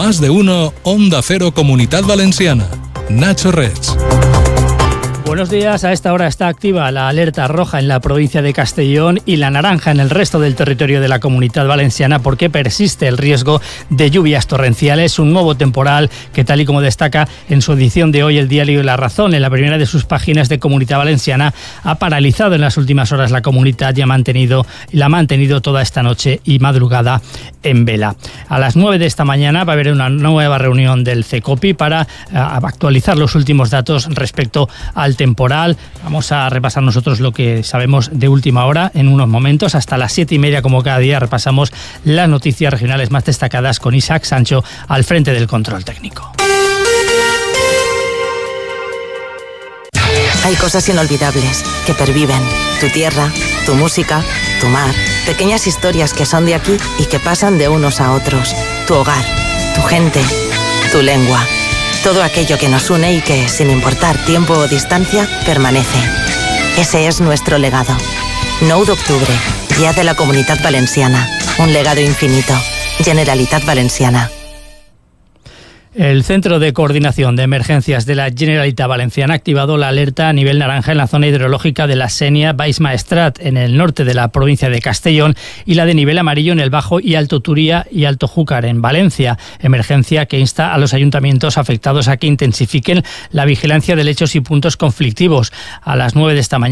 Más de uno, Onda Cero Comunitat Valenciana. Nacho Reds. Buenos días. A esta hora está activa la alerta roja en la provincia de Castellón y la naranja en el resto del territorio de la Comunidad Valenciana porque persiste el riesgo de lluvias torrenciales, un nuevo temporal que, tal y como destaca en su edición de hoy el diario La Razón, en la primera de sus páginas de Comunidad Valenciana, ha paralizado en las últimas horas la comunidad y la ha mantenido toda esta noche y madrugada en vela. A las 9 de esta mañana va a haber una nueva reunión del CECOPI para actualizar los últimos datos respecto al temporal. Vamos a repasar nosotros lo que sabemos de última hora en unos momentos. Hasta las 7:30, como cada día, repasamos las noticias regionales más destacadas con Isaac Sancho al frente del control técnico. Hay cosas inolvidables que perviven. Tu tierra, tu música, tu mar. Pequeñas historias que son de aquí y que pasan de unos a otros. Tu hogar, tu gente, tu lengua. Todo aquello que nos une y que, sin importar tiempo o distancia, permanece. Ese es nuestro legado. 9 de octubre, Día de la Comunitat Valenciana. Un legado infinito. Generalitat Valenciana. El Centro de Coordinación de Emergencias de la Generalitat Valenciana ha activado la alerta a nivel naranja en la zona hidrológica de la Sénia Baix Maestrat, en el norte de la provincia de Castellón, y la de nivel amarillo en el Bajo y Alto Turia y Alto Júcar, en Valencia. Emergencia que insta a los ayuntamientos afectados a que intensifiquen la vigilancia de lechos y puntos conflictivos. A las 9 de esta mañana